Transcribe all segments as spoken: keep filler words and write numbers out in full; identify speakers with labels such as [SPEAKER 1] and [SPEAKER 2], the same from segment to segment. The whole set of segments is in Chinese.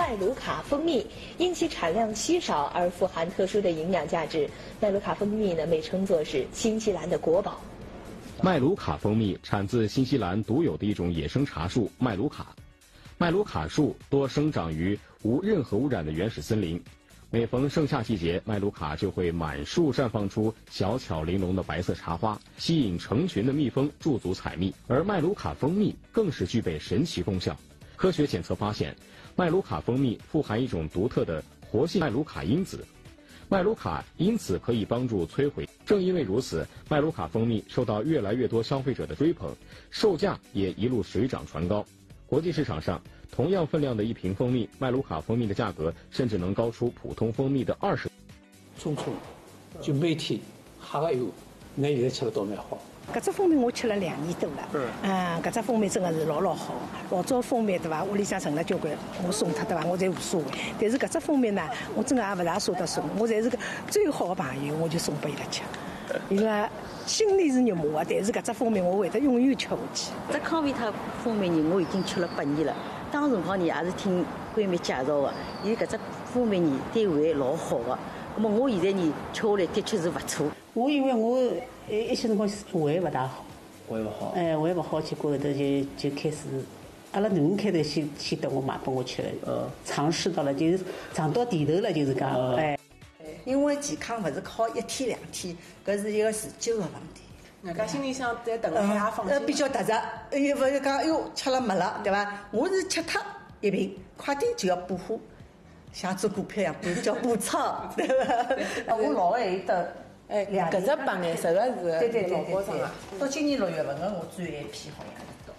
[SPEAKER 1] 麦卢卡蜂蜜，因其产量稀少而富含特殊的营养价值。麦卢卡蜂蜜呢，被称作是新西兰的国宝。
[SPEAKER 2] 麦卢卡蜂蜜产自新西兰独有的一种野生茶树麦卢卡。麦卢卡树多生长于无任何污染的原始森林。每逢盛夏季节，麦卢卡就会满树绽放出小巧玲珑的白色茶花，吸引成群的蜜蜂驻足采蜜。而麦卢卡蜂蜜更是具备神奇功效。科学检测发现，麦卢卡蜂蜜富含一种独特的活性麦卢卡因子，麦卢卡因此可以帮助摧毁。正因为如此，麦卢卡蜂蜜受到越来越多消费者的追捧，售价也一路水涨船高。国际市场上，同样分量的一瓶蜂蜜，麦卢卡蜂蜜的价格甚至能高出普通蜂蜜的二十。
[SPEAKER 3] 匆匆就每天喝个油，那现在吃得倒蛮好。
[SPEAKER 4] 搿只蜂蜜我吃了两年多了，嗯，搿只蜂蜜真的是老老好。老早蜂蜜对伐？屋里向剩了交关，我送脱对伐？我侪无所谓。但是搿只蜂蜜呢，我真的也勿大舍得送，我侪是个最好的朋友，我就送拨伊拉吃。伊拉心里是肉麻的，但是搿只蜂蜜我会得永远吃下去。
[SPEAKER 5] 这康维他蜂蜜呢，我已经吃了八年了。当辰光呢，也是听闺蜜介绍的，伊搿只蜂蜜呢对胃老好的。那么我现在呢吃下来的确是勿错。
[SPEAKER 6] 我因为我一一些辰光胃勿大好，
[SPEAKER 3] 胃勿好，
[SPEAKER 6] 哎，胃勿好，结果后头就就开始，阿拉囡恩开头先先等我买拨我吃了，呃，尝试到了，就是尝到甜头了，就是讲，呃、哎。
[SPEAKER 7] 因为健康勿是靠一天两天，搿是一个持久的问题。
[SPEAKER 8] 人家心里想再等下也放心。
[SPEAKER 7] 呃，比较踏实，又勿是讲哎哟吃了没了，对伐？我是吃脱一瓶，快点就要补货，像做股票一样，补叫补仓，对伐？我老还有得
[SPEAKER 8] 哎，搿只白颜色个是
[SPEAKER 7] 对对对
[SPEAKER 8] 老包装个。
[SPEAKER 7] 到今年六月份个我最后一批好像是到。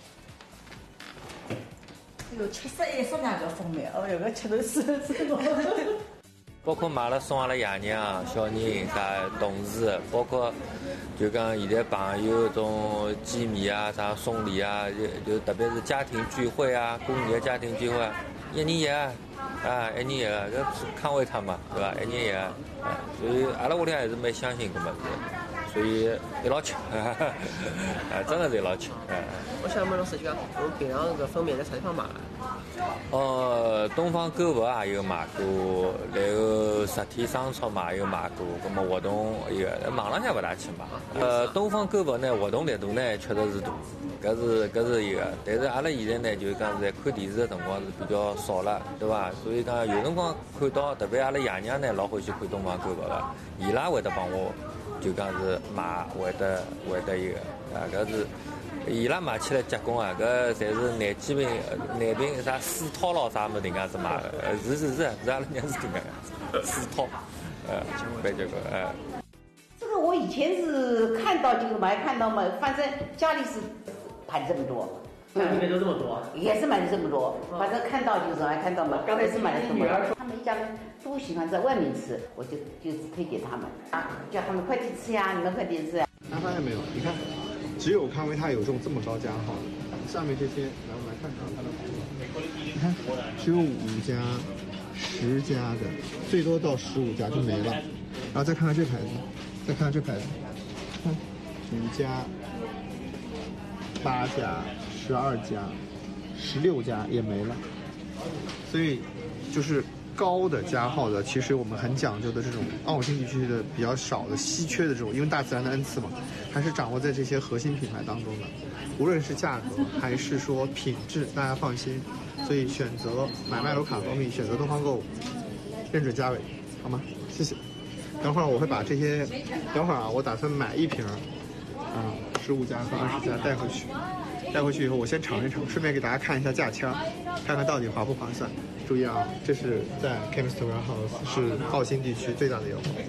[SPEAKER 7] 哎哟，七十一十两个蜂蜜，哦哟，搿吃头是是老。
[SPEAKER 9] 包括买了送阿拉爷娘、小人、啥同事，包括就讲现在朋友种见面啊、啥送礼啊，就就特别是家庭聚会啊、过年家庭聚会啊，一年一个啊，一年一个，搿康维他嘛，对伐？一年一个，啊，所以阿拉屋里还是蛮相信搿么子，所以一道吃，啊，真的是一道吃，啊。
[SPEAKER 8] 我想问老师，就讲我们平常搿蜂蜜在啥地方买？
[SPEAKER 9] 呃，东方购物也有买过，然后实体商超嘛也有买过，咁么活动有，网浪向勿大去买。呃，东方购物呢，活动力度呢确实是大，搿是搿是一个。但是阿拉现在呢，就是讲是在看电视的辰光是比较少了，对伐？所以讲有辰光看到，特别阿拉爷娘呢老欢喜看东方购物个，伊拉会得帮我，就讲是买，会得会得一个，啊，搿是。伊拉买起来结棍啊！搿侪是男机病、男病啥四套咯啥么迭样子买的，是是是，是阿拉娘是迭个样子，四套，呃，蛮结棍，呃。
[SPEAKER 6] 这个我以前是看到就买，看到嘛，反正家里是盘这么多，
[SPEAKER 3] 家里面都这么多，
[SPEAKER 6] 也是买的这么多，反正看到就是爱看到嘛。刚才是买的什么？他们一家人都喜欢在外面吃，我就就推给他们啊，叫他们快点吃呀，你们快点吃呀。
[SPEAKER 10] 大家发现没有？你看。只有康维它有这种这么高加号的，下面这些，来我们来看看它的牌子。你看，只有五家、十家的，最多到十五家就没了。然后再看看这牌子，再看看这牌子，看五家、八家、十二家、十六家也没了。所以就是高的加号的，其实我们很讲究的这种澳新地区的比较少的稀缺的这种，因为大自然的恩赐嘛，还是掌握在这些核心品牌当中的。无论是价格还是说品质，大家放心。所以选择买麦卢卡蜂蜜，选择东方购物，认准价位，好吗？谢谢。等会儿我会把这些，等会儿啊，我打算买一瓶，啊，十五家和二十家带回去。带回去以后，我先尝一尝，顺便给大家看一下价签，看看到底划不划算。注意啊，这是在 Chemist Warehouse， 是澳新地区最大的优惠。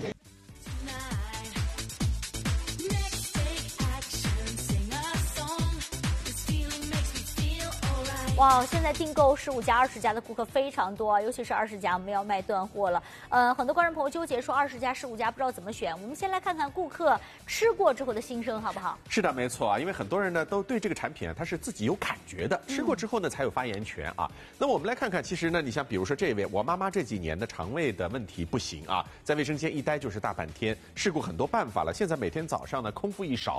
[SPEAKER 11] 哇，现在订购十五家、二十家的顾客非常多啊，尤其是二十家，我们要卖断货了。呃，很多观众朋友纠结说二十家、十五家不知道怎么选。我们先来看看顾客吃过之后的心声，好不好？
[SPEAKER 12] 是的，没错啊，因为很多人呢都对这个产品啊，它是自己有感觉的，吃过之后呢才有发言权啊。那么我们来看看，其实呢，你像比如说这位，我妈妈这几年的肠胃的问题不行啊，在卫生间一待就是大半天，试过很多办法了，现在每天早上呢空腹一勺，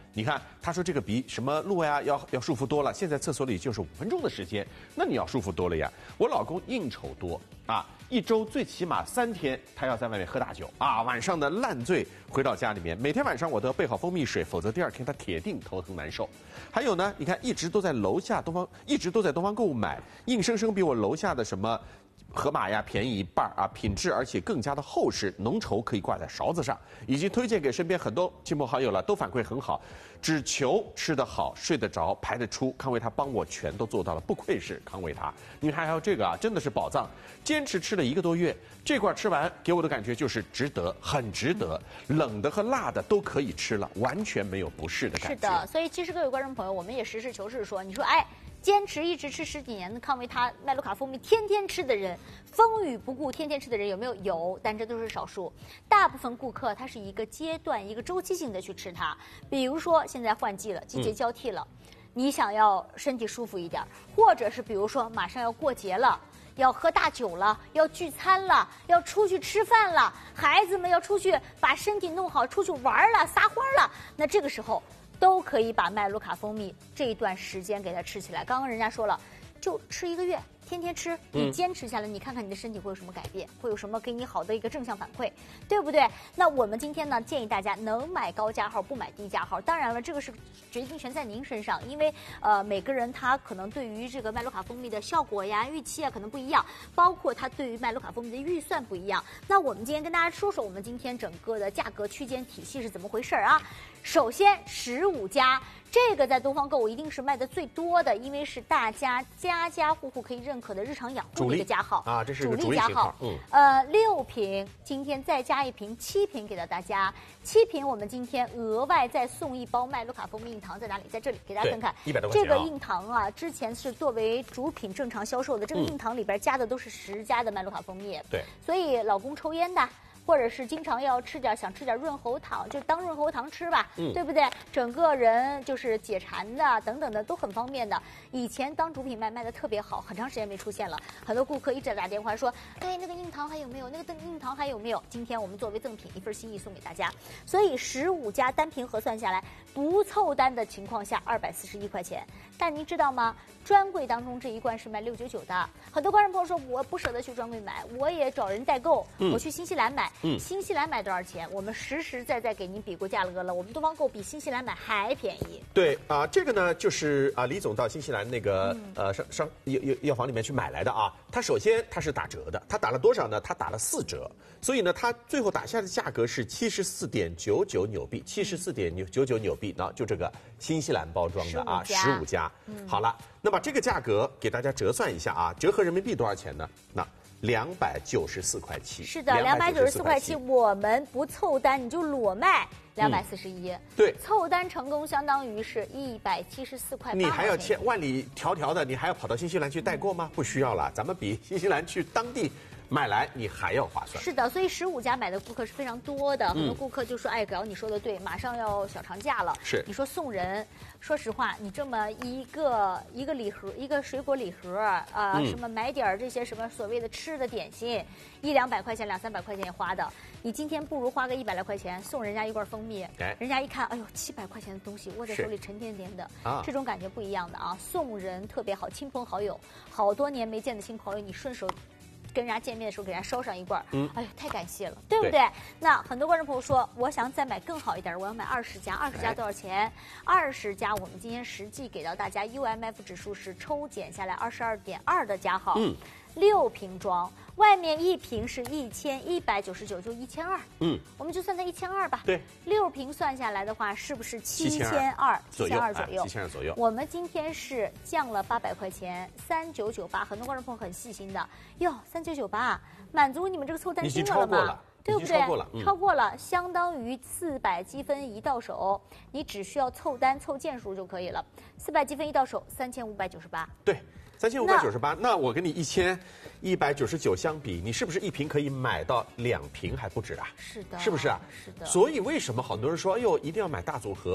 [SPEAKER 12] 你看，他说这个比什么路呀要要舒服多了。现在厕所里就是五分钟的时间，那你要舒服多了呀。我老公应酬多啊，一周最起码三天他要在外面喝大酒啊，晚上的烂醉回到家里面，每天晚上我都要备好蜂蜜水，否则第二天他铁定头疼难受。还有呢，你看一直都在楼下东方，一直都在东方购物买，硬生生比我楼下的什么河马呀便宜一半啊，品质而且更加的厚实，浓稠可以挂在勺子上，已经推荐给身边很多亲朋好友了，都反馈很好。只求吃得好、睡得着、排得出，康维他帮我全都做到了，不愧是康维他。你看还有这个啊，真的是宝藏，坚持吃了一个多月，这罐吃完给我的感觉就是值得，很值得，冷的和辣的都可以吃了，完全没有不适的感觉。
[SPEAKER 11] 是的，所以其实各位观众朋友，我们也实事求是说，你说哎。坚持一直吃十几年的康维他麦卢卡蜂蜜，天天吃的人，风雨不顾天天吃的人有没有？有，但这都是少数。大部分顾客他是一个阶段、一个周期性的去吃它。比如说现在换季了，季节交替了，嗯、你想要身体舒服一点，或者是比如说马上要过节了。要喝大酒了，要聚餐了，要出去吃饭了，孩子们要出去把身体弄好，出去玩了，撒欢了。那这个时候都可以把麦卢卡蜂蜜这一段时间给它吃起来。刚刚人家说了，就吃一个月，天天吃，你坚持下来，你看看你的身体会有什么改变，会有什么给你好的一个正向反馈，对不对？那我们今天呢，建议大家能买高价号不买低价号。当然了，这个是决定权在您身上，因为呃每个人他可能对于这个麦卢卡蜂蜜的效果呀、预期啊可能不一样，包括他对于麦卢卡蜂蜜的预算不一样。那我们今天跟大家说说我们今天整个的价格区间体系是怎么回事啊？首先十五家。这个在东方购物一定是卖的最多的，因为是大家家家户户可以认可的日常养护的一个加号
[SPEAKER 12] 啊，这是
[SPEAKER 11] 主力加号。
[SPEAKER 12] 嗯，
[SPEAKER 11] 呃，六瓶，今天再加一瓶，七瓶给到大家。七瓶，我们今天额外再送一包麦卢卡蜂蜜硬糖，在哪里？在这里，给大家看看。
[SPEAKER 12] 一百多块钱、
[SPEAKER 11] 啊。这个硬糖啊，之前是作为主品正常销售的，这个硬糖里边加的都是十加的麦卢卡蜂蜜。
[SPEAKER 12] 对。
[SPEAKER 11] 所以老公抽烟的。或者是经常要吃点，想吃点润喉糖，就当润喉糖吃吧，嗯、对不对？整个人就是解馋的，等等的都很方便的。以前当主品卖卖的特别好，很长时间没出现了，很多顾客一直打电话说，哎，那个硬糖还有没有？那个硬糖还有没有？今天我们作为赠品一份心意送给大家。所以十五家单瓶核算下来，不凑单的情况下二百四十一块钱。但您知道吗？专柜当中这一罐是卖六九九的。很多观众朋友说，我不舍得去专柜买，我也找人代购，嗯、我去新西兰买。嗯，新西兰买多少钱？我们实实在在给您比过价格了。我们东方购比新西兰买还便宜。
[SPEAKER 12] 对啊、呃，这个呢就是啊、呃，李总到新西兰那个、嗯、呃商商药药药房里面去买来的啊。他首先他是打折的，他打了多少呢？他打了四折，所以呢，他最后打下的价格是七十四点九九纽币，七十四点九九纽币。那就这个新西兰包装的啊，十五家。嗯、好了，那么这个价格给大家折算一下啊，折合人民币多少钱呢？那。两百九十四块七，
[SPEAKER 11] 是的，两百九十四块七，我们不凑单你就裸卖两百四十一，
[SPEAKER 12] 对，
[SPEAKER 11] 凑单成功相当于是一百七十四块八。
[SPEAKER 12] 你还要千万里迢迢的，你还要跑到新西兰去代购吗？不需要了，咱们比新西兰去当地买来你还要划算。
[SPEAKER 11] 是的，所以十五家买的顾客是非常多的，很多顾客就说：“哎，表你说的对，马上要小长假了，
[SPEAKER 12] 是
[SPEAKER 11] 你说送人。”说实话，你这么一个一个礼盒，一个水果礼盒啊、呃嗯，什么买点这些什么所谓的吃的点心，一两百块钱、两三百块钱也花的，你今天不如花个一百来块钱送人家一罐蜂蜜，人家一看，哎呦，七百块钱的东西握在手里沉甸甸的，啊、这种感觉不一样的啊！送人特别好，亲朋好友，好多年没见的亲朋好友，你顺手。跟人家见面的时候给人家捎上一罐，嗯，哎呦，太感谢了，对不对？对，那很多观众朋友说，我想再买更好一点，我要买二十家，二十家多少钱？二十家，我们今天实际给到大家 U M F 指数是抽减下来二十二点二的加号，嗯，六瓶装，外面一瓶是一千一百九十九，就一千二，嗯，我们就算它一千二吧，
[SPEAKER 12] 对，
[SPEAKER 11] 六瓶算下来的话，是不是七千二？七千二左右，
[SPEAKER 12] 七千二左右。
[SPEAKER 11] 我们今天是降了八百块钱，三九九八，很多观众朋友很细心的，哟，三九九八满足你们这个凑单金额了吗？对不对？
[SPEAKER 12] 超过了，
[SPEAKER 11] 嗯、超过了，相当于四百积分一到手，你只需要凑单凑件数就可以了。四百积分一到手，三千五百九十八。
[SPEAKER 12] 对，三千五百九十八。那我跟你一千一百九十九相比，你是不是一瓶可以买到两瓶还不止啊？
[SPEAKER 11] 是的，
[SPEAKER 12] 是不是啊？
[SPEAKER 11] 是的。
[SPEAKER 12] 所以为什么很多人说，哎呦，一定要买大组合？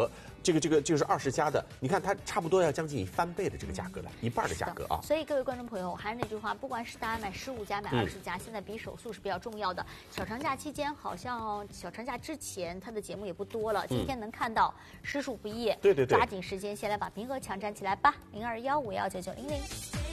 [SPEAKER 12] 这个这个就是二十加的，你看它差不多要将近翻倍的这个价格了，一半的价格啊。
[SPEAKER 11] 所以各位观众朋友，我还是那句话，不管是大家买十五加买二十加，现在比手速是比较重要的。小长假期间，好像小长假之前它的节目也不多了，今天能看到实属不易。
[SPEAKER 12] 对对对，
[SPEAKER 11] 抓紧时间，先来把名额抢占起来吧，零二幺五幺九九零零。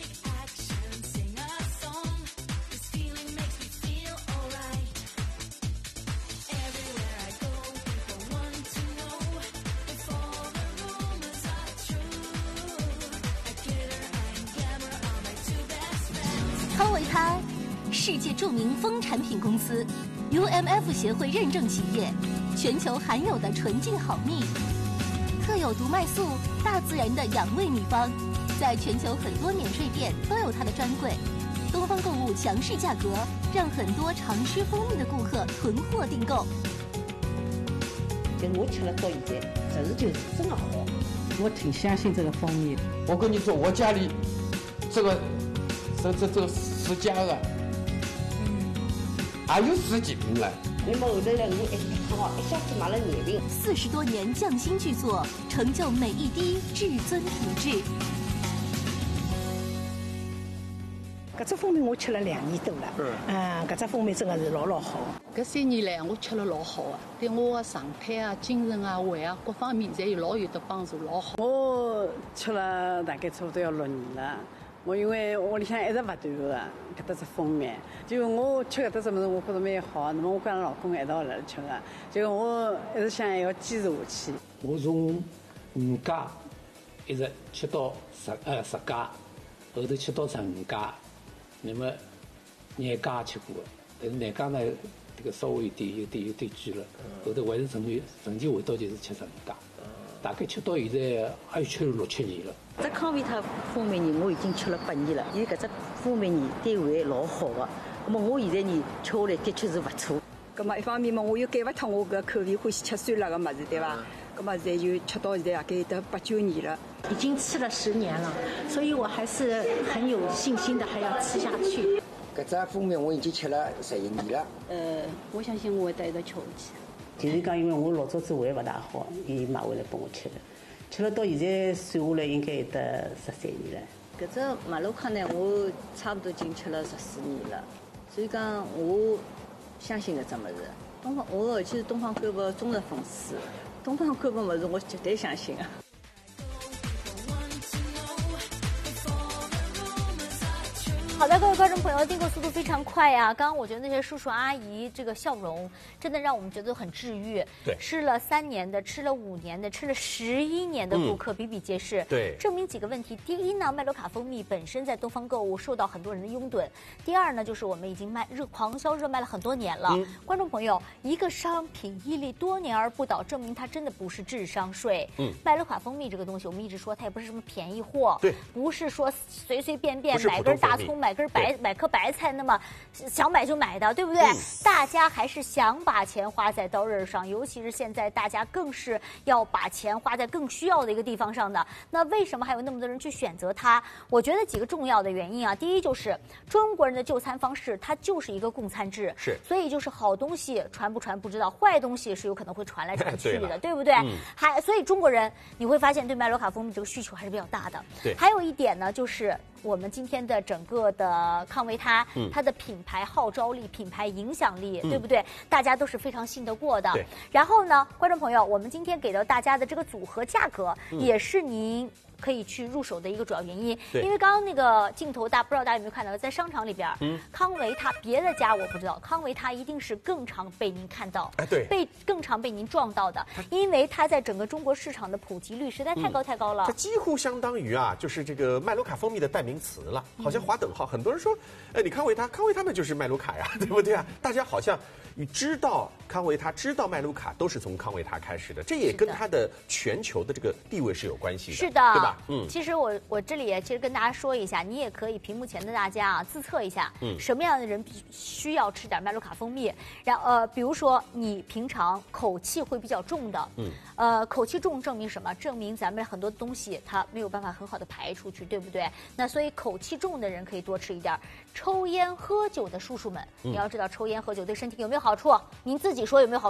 [SPEAKER 13] 康维他，世界著名蜂产品公司 ，U M F 协会认证企业，全球罕有的纯净好蜜，特有毒麦素，大自然的养胃秘方，在全球很多免税店都有它的专柜。东方购物强势价格，让很多常吃蜂蜜的顾客囤货订购。
[SPEAKER 14] 就我吃了到现在，这是就是真的好，
[SPEAKER 15] 我挺相信这个蜂蜜的。我跟你说，我家里这个。这这这十家了，嗯，还有十几瓶了。
[SPEAKER 14] 你们后头呢，我一看哦，一下子买了廿瓶。
[SPEAKER 13] 四十多年匠心巨作，成就每一滴至尊品质。
[SPEAKER 4] 搿只蜂蜜我吃了两年多了，嗯，搿只蜂蜜真的是老老好。
[SPEAKER 16] 搿三年来我吃了老好啊，对我的状态啊、精神啊、胃啊各方面侪有老有的帮助，老好。
[SPEAKER 17] 我吃了大概差不多要六年了。我因为屋里向一直勿断个搿搭只蜂蜜，就我吃搿搭只物事，我觉着蛮好。那么我跟老公一道来吃个，就我一直想要坚持下去。
[SPEAKER 3] 我从五家一直吃到十呃十家，后头吃到十五家，那么廿家吃过，但是廿家呢，这个稍微有点有点有点贵了，后头还是成为成绩回到就是吃十五家。大概吃到现在也有吃了六七年了。
[SPEAKER 5] 这康维他蜂蜜泥我已经吃了八年了，伊搿只蜂蜜泥对胃老好的。那么我现在呢吃下来的确是不错。
[SPEAKER 18] 咁么一方面嘛，我又改勿脱我搿口味，欢喜吃酸辣个物事，对伐？咁么现在就吃到现在大概得八九年了。
[SPEAKER 19] 已经吃了十年了，所以我还是很有信心的，还要吃下去。
[SPEAKER 20] 搿只蜂蜜我已经吃了十一年了。
[SPEAKER 19] 呃，我相信我会得一直吃下去。
[SPEAKER 21] 就是讲，因为我老早子胃勿大好，伊买回来拨我吃的，吃了到现在算下来应该有得十三年了。
[SPEAKER 5] 搿只马路康呢，我差不多已经吃了十四年了，所以讲我相信搿只物事。东方，我而且是东方购物忠实粉丝，东方购物物事我绝对相信啊。
[SPEAKER 11] 好的，各位观众朋友，订购速度非常快呀！刚刚我觉得那些叔叔阿姨这个笑容，真的让我们觉得很治愈。
[SPEAKER 12] 对，
[SPEAKER 11] 吃了三年的，吃了五年的，吃了十一年的顾客比比皆是。
[SPEAKER 12] 对，
[SPEAKER 11] 证明几个问题：第一呢，麦罗卡蜂蜜本身在东方购物受到很多人的拥趸；第二呢，就是我们已经卖热狂销热卖了很多年了。嗯、观众朋友，一个商品屹立多年而不倒，证明它真的不是智商税。嗯，麦罗卡蜂蜜这个东西，我们一直说它也不是什么便宜货。
[SPEAKER 12] 对，
[SPEAKER 11] 不是说随随便便买根大葱买。买根白买颗白菜，那么想买就买的，对不对？嗯、大家还是想把钱花在刀刃上，尤其是现在大家更是要把钱花在更需要的一个地方上的。那为什么还有那么多人去选择它？我觉得几个重要的原因啊，第一就是中国人的就餐方式，它就是一个共餐制，
[SPEAKER 12] 是，
[SPEAKER 11] 所以就是好东西传不传不知道，坏东西是有可能会传来传去的，对, 对不对？嗯、还所以中国人你会发现对麦罗卡蜂蜜这个需求还是比较大的。
[SPEAKER 12] 对，
[SPEAKER 11] 还有一点呢，就是我们今天的整个的康维他，嗯、它的品牌号召力、品牌影响力，嗯、对不对？大家都是非常信得过的。
[SPEAKER 12] 对。
[SPEAKER 11] 然后呢，观众朋友，我们今天给到大家的这个组合价格，嗯、也是您可以去入手的一个主要原因。
[SPEAKER 12] 对。
[SPEAKER 11] 因为刚刚那个镜头大，不知道大家有没有看到，在商场里边，嗯、康维他别的家我不知道，康维他一定是更常被您看到，
[SPEAKER 12] 哎，对，
[SPEAKER 11] 被更常被您撞到的，因为它在整个中国市场的普及率实在太高太高了。
[SPEAKER 12] 嗯、它几乎相当于啊，就是这个麦卢卡蜂蜜的代名词了。好像划等号，很多人说，哎，你康维他，康维他们就是麦卢卡呀，对不对啊？大家好像你知道康维他，知道麦卢卡，都是从康维他开始的，这也跟它的全球的这个地位是有关系的，
[SPEAKER 11] 是的，
[SPEAKER 12] 对吧？嗯，
[SPEAKER 11] 其实我我这里也其实跟大家说一下，你也可以屏幕前的大家啊自测一下，嗯，什么样的人需要吃点麦卢卡蜂蜜，然后呃，比如说你平常口气会比较重的，嗯，呃，口气重证明什么？证明咱们很多东西它没有办法很好的排出去，对不对？那所以口气重的人可以多吃一点。抽烟喝酒的叔叔们，你要知道抽烟喝酒对身体有没有好处？您自己说有没有好处？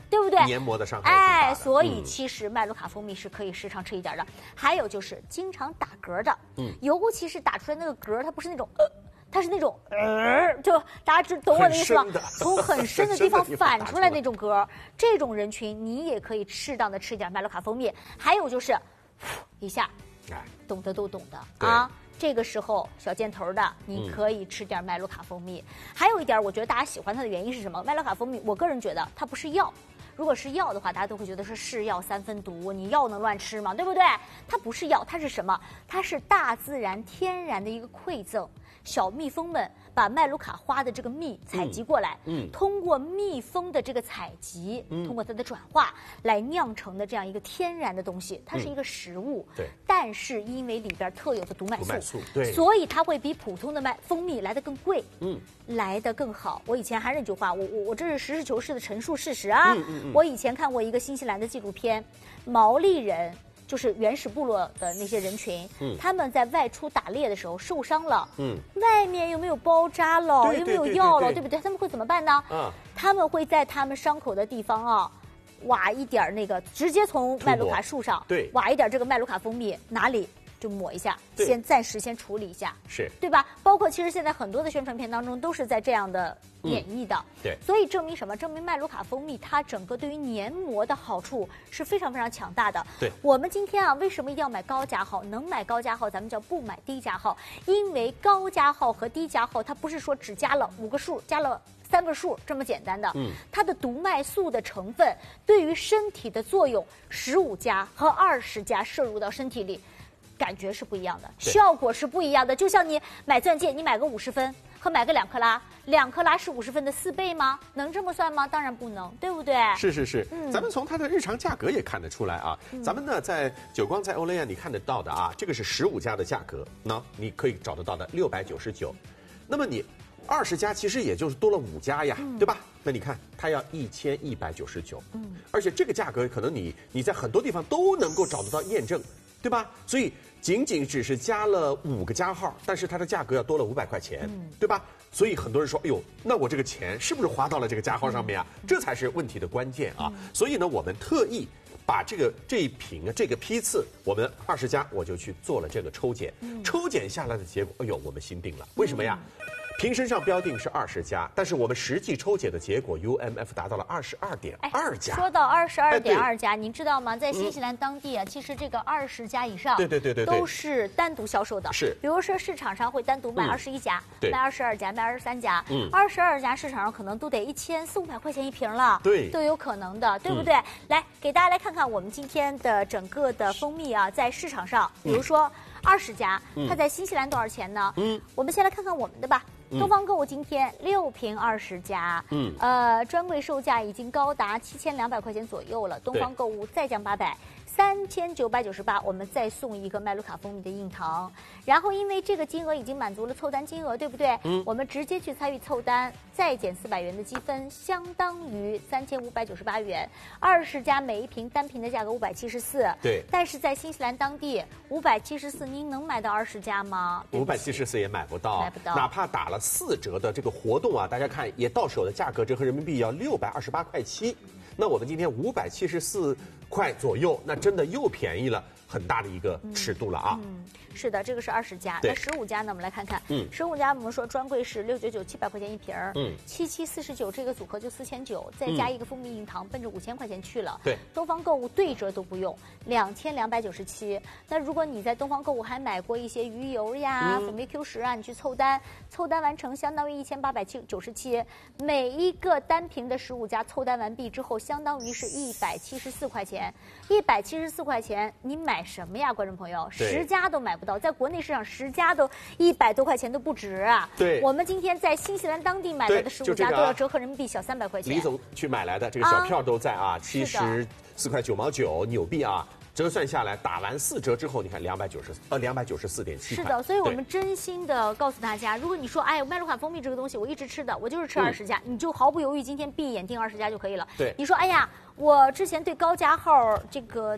[SPEAKER 11] 对不对？
[SPEAKER 12] 黏膜的伤害。
[SPEAKER 11] 哎，所以其实麦卢卡蜂蜜是可以时常吃一点的。还有就是经常打嗝的，嗯，尤其是打出来那个嗝，它不是那种。呃它是那种呃，就大家知懂我的意思吗？从很深的地方反出来那种嗝，这种人群你也可以适当的吃一点麦卢卡蜂蜜。还有就是，一下，懂得都懂的啊。这个时候小箭头的，你可以吃点麦卢卡蜂蜜。还有一点，我觉得大家喜欢它的原因是什么？麦卢卡蜂蜜，我个人觉得它不是药。如果是药的话，大家都会觉得是是药三分毒，你药能乱吃吗？对不对？它不是药，它是什么？它是大自然天然的一个馈赠。小蜜蜂们把麦卢卡花的这个蜜采集过来，嗯，通过蜜蜂的这个采集，嗯，通过它的转化来酿成的这样一个天然的东西，它是一个食物，嗯、对。但是因为里边特有的毒麦素，毒麦素对，所以它会比普通的麦蜂蜜来得更贵，嗯，来得更好。我以前还是那句话，我我我这是实事求是的陈述事实啊。嗯嗯嗯我以前看过一个新西兰的纪录片，毛利人。就是原始部落的那些人群，嗯，他们在外出打猎的时候受伤了，嗯，外面又没有包扎了，又没有药了，对不对？他们会怎么办呢？啊，他们会在他们伤口的地方啊，挖一点那个，直接从麦卢卡树上，对，挖一点这个麦卢卡蜂蜜，哪里？就抹一下，先暂时先处理一下，
[SPEAKER 12] 是
[SPEAKER 11] 对吧？包括其实现在很多的宣传片当中都是在这样的演绎的，嗯、对。所以证明什么？证明麦卢卡蜂蜜它整个对于黏膜的好处是非常非常强大的。
[SPEAKER 12] 对。
[SPEAKER 11] 我们今天啊，为什么一定要买高加号？能买高加号，咱们叫不买低加号，因为高加号和低加号它不是说只加了五个数，加了。三个数这么简单的，嗯，它的毒麦素的成分对于身体的作用，十五加和二十加摄入到身体里，感觉是不一样的，效果是不一样的。就像你买钻戒，你买个五十分和买个两克拉，两克拉是五十分的四倍吗？能这么算吗？当然不能，对不对？
[SPEAKER 12] 是是是，嗯，咱们从它的日常价格也看得出来啊。嗯、咱们呢，在久光在欧莱雅你看得到的啊，这个是十五加的价格，那你可以找得到的六百九十九，那么你。二十家其实也就是多了五家呀，嗯、对吧？那你看它要一千一百九十九，嗯，而且这个价格可能你你在很多地方都能够找得到验证，对吧？所以仅仅只是加了五个加号，但是它的价格要多了五百块钱，嗯、对吧？所以很多人说，哎呦，那我这个钱是不是花到了这个加号上面啊？嗯、这才是问题的关键啊！嗯、所以呢，我们特意把这个这一瓶啊这个批次，我们二十家我就去做了这个抽检，嗯、抽检下来的结果，哎呦，我们心定了，为什么呀？嗯瓶身上标定是二十家，但是我们实际抽检的结果 U M F 达到了二十二点二家。
[SPEAKER 11] 说到二十二点二家，您知道吗？在新西兰当地啊，嗯、其实这个二十家以上，
[SPEAKER 12] 对对对对，
[SPEAKER 11] 都是单独销售的。
[SPEAKER 12] 是，
[SPEAKER 11] 比如说市场上会单独卖二十一家，
[SPEAKER 12] 嗯、
[SPEAKER 11] 卖二十二家，卖二十三家。嗯，二十二家市场上可能都得一千四五百块钱一瓶了，
[SPEAKER 12] 对，
[SPEAKER 11] 都有可能的，对不对？嗯、来，给大家来看看我们今天的整个的蜂蜜啊，在市场上，比如说二十家，嗯、它在新西兰多少钱呢？嗯，我们先来看看我们的吧。东方购物今天六瓶二十家，嗯，呃，专柜售价已经高达七千两百块钱左右了。东方购物再降八百，三千九百九十八，我们再送一个麦卢卡蜂蜜的硬糖。然后因为这个金额已经满足了凑单金额，对不对？嗯，我们直接去参与凑单，再减四百元的积分，相当于三千五百九十八元。二十家每一瓶单瓶的价格五百七十四，
[SPEAKER 12] 对。
[SPEAKER 11] 但是在新西兰当地五百七十四，您能买到二十家吗？
[SPEAKER 12] 五百七十四也买不到，
[SPEAKER 11] 买不到，
[SPEAKER 12] 哪怕打了四折的这个活动啊，大家看也到手的价格折合人民币要六百二十八块七。那我们今天五百七十四块左右，那真的又便宜了很大的一个尺度了啊！
[SPEAKER 11] 嗯，是的，这个是二十家，那十五家呢？我们来看看，嗯，十五家我们说专柜是六九九七百块钱一瓶儿，嗯，七七四十九这个组合就四千九，再加一个蜂蜜硬糖，奔着五千块钱去了。
[SPEAKER 12] 对，
[SPEAKER 11] 东方购物对折都不用，两千两百九十七。那如果你在东方购物还买过一些鱼油呀、蜂蜜 Q 十啊，你去凑单，凑单完成相当于一千八百九十七，每一个单瓶的十五家凑单完毕之后，相当于是一百七十四块钱，一百七十四块钱你买什么呀，观众朋友？十家都买不到，在国内市场十家都一百多块钱都不值啊。
[SPEAKER 12] 对，
[SPEAKER 11] 我们今天在新西兰当地买来的十五家都要折合人民币小三百块钱。
[SPEAKER 12] 李总去买来的这个小票都在啊，七十四块九毛九纽币啊。折算下来，打完四折之后，你看两百九十呃两百九十四点七。
[SPEAKER 11] 是的，所以我们真心的告诉大家，如果你说哎麦卢卡蜂蜜这个东西我一直吃的，我就是吃二十家，嗯、你就毫不犹豫今天闭眼定二十家就可以了。
[SPEAKER 12] 对，
[SPEAKER 11] 你说哎呀，我之前对高加号这个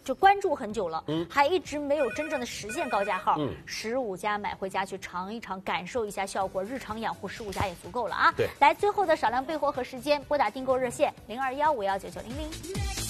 [SPEAKER 11] 就关注很久了，
[SPEAKER 12] 嗯，
[SPEAKER 11] 还一直没有真正的实现高价号。
[SPEAKER 12] 嗯，
[SPEAKER 11] 十五加买回家去尝一尝，感受一下效果，日常养护十五加也足够了啊。
[SPEAKER 12] 对，
[SPEAKER 11] 来最后的少量备货和时间，拨打订购热线零二幺五幺九九零零。